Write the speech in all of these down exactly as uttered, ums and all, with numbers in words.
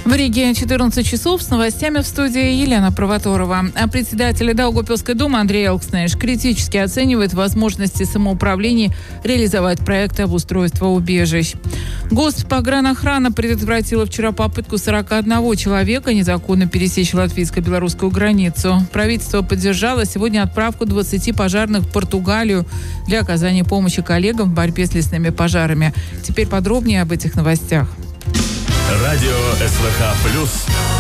В Риге четырнадцать часов, с новостями в студии Елена Провоторова. А председатель Даугавпилской думы Андрей Элкснеш критически оценивает возможности самоуправления реализовать проекты обустройства убежищ. Госпогранохрана предотвратила вчера попытку сорок одного человека незаконно пересечь латвийско-белорусскую границу. Правительство поддержало сегодня отправку двадцати пожарных в Португалию для оказания помощи коллегам в борьбе с лесными пожарами. Теперь подробнее об этих новостях. Радио СВХ плюс.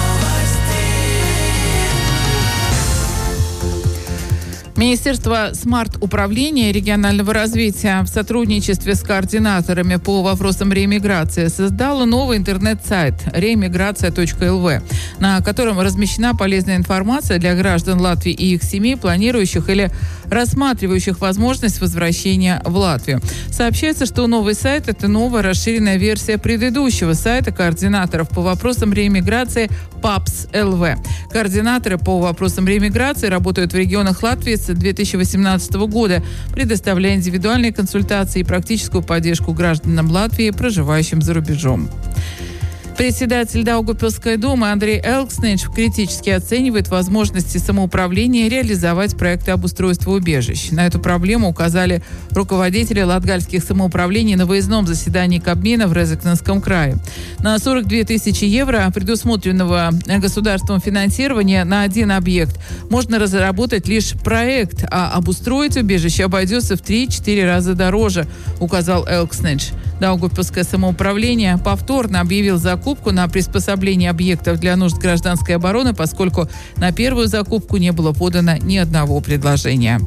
Министерство смарт-управления и регионального развития в сотрудничестве с координаторами по вопросам реэмиграции создало новый интернет-сайт реэмиграция точка эл ви, на котором размещена полезная информация для граждан Латвии и их семей, планирующих или рассматривающих возможность возвращения в Латвию. Сообщается, что новый сайт – это новая расширенная версия предыдущего сайта координаторов по вопросам реэмиграции папс точка эл ви. Координаторы по вопросам реэмиграции работают в регионах Латвии с две тысячи восемнадцатого года, предоставляя индивидуальные консультации и практическую поддержку гражданам Латвии, проживающим за рубежом. Председатель Даугавпилской думы Андрей Элкснеш критически оценивает возможности самоуправления реализовать проекты обустройства убежищ. На эту проблему указали руководители латгальских самоуправлений на выездном заседании Кабмина в Резекненском крае. На сорок две тысячи евро, предусмотренного государством финансирования на один объект, можно разработать лишь проект, а обустроить убежище обойдется в три-четыре раза дороже, указал Элкснеш. Даугавпилское самоуправление повторно объявил закупку на приспособление объектов для нужд гражданской обороны, поскольку на первую закупку не было подано ни одного предложения.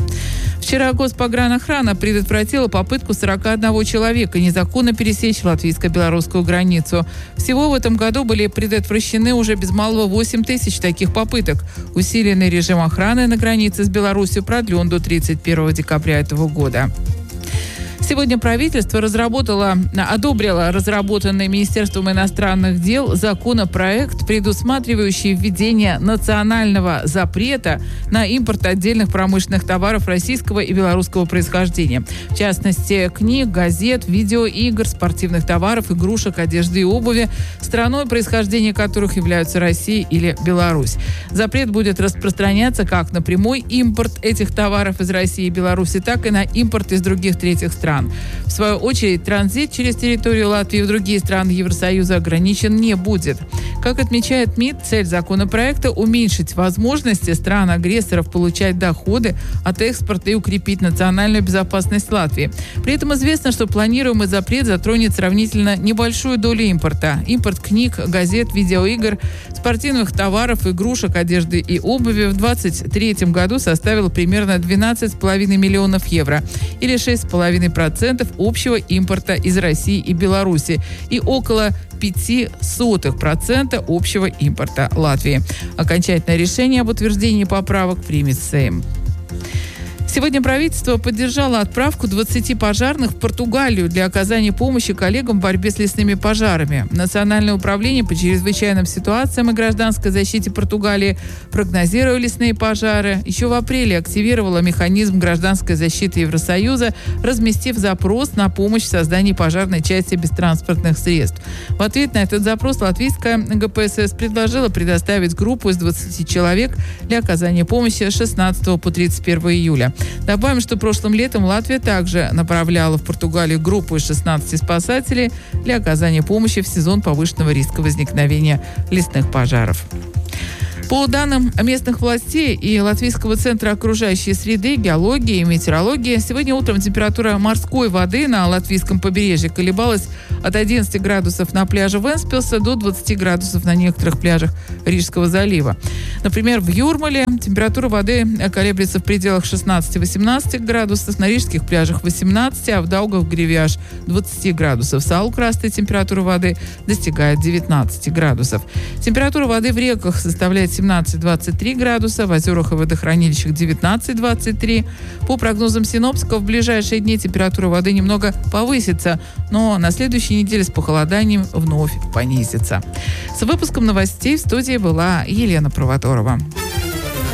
Вчера Госпогранохрана предотвратила попытку сорока одного человека незаконно пересечь латвийско-белорусскую границу. Всего в этом году были предотвращены уже без малого восемь тысяч таких попыток. Усиленный режим охраны на границе с Беларусью продлен до тридцать первого декабря этого года. Сегодня правительство разработало, одобрило разработанный Министерством иностранных дел законопроект, предусматривающий введение национального запрета на импорт отдельных промышленных товаров российского и белорусского происхождения. В частности, книг, газет, видеоигр, спортивных товаров, игрушек, одежды и обуви, страной происхождения которых являются Россия или Беларусь. Запрет будет распространяться как на прямой импорт этих товаров из России и Беларуси, так и на импорт из других третьих стран. В свою очередь, транзит через территорию Латвии в другие страны Евросоюза ограничен не будет. Как отмечает МИД, цель законопроекта – уменьшить возможности стран-агрессоров получать доходы от экспорта и укрепить национальную безопасность Латвии. При этом известно, что планируемый запрет затронет сравнительно небольшую долю импорта. Импорт книг, газет, видеоигр, спортивных товаров, игрушек, одежды и обуви в две тысячи двадцать третьем году составил примерно двенадцать целых пять десятых миллионов евро или шесть целых пять десятых процента общего импорта из России и Беларуси и около пять десятых процента общего импорта Латвии. Окончательное решение об утверждении поправок примет Сейм. Сегодня правительство поддержало отправку двадцати пожарных в Португалию для оказания помощи коллегам в борьбе с лесными пожарами. Национальное управление по чрезвычайным ситуациям и гражданской защите Португалии, прогнозируя лесные пожары, еще в апреле активировало механизм гражданской защиты Евросоюза, разместив запрос на помощь в создании пожарной части без транспортных средств. В ответ на этот запрос латвийская гэ пэ эс эс предложила предоставить группу из двадцати человек для оказания помощи с шестнадцатого по тридцать первое июля. Добавим, что прошлым летом Латвия также направляла в Португалию группу из шестнадцати спасателей для оказания помощи в сезон повышенного риска возникновения лесных пожаров. По данным местных властей и Латвийского центра окружающей среды, геологии и метеорологии, сегодня утром температура морской воды на латвийском побережье колебалась от одиннадцати градусов на пляже Венспилса до двадцати градусов на некоторых пляжах Рижского залива. Например, в Юрмале температура воды колеблется в пределах шестнадцати-восемнадцати градусов, на рижских пляжах восемнадцати, а в Даугавгриве аж двадцати градусов. В Саулкрасте температура воды достигает девятнадцати градусов. Температура воды в реках составляет семнадцать-двадцать три градуса, в озерах и водохранилищах девятнадцать-двадцать три. По прогнозам синоптиков, в ближайшие дни температура воды немного повысится, но на следующей неделе с похолоданием вновь понизится. С выпуском новостей в студии была Елена Провоторова.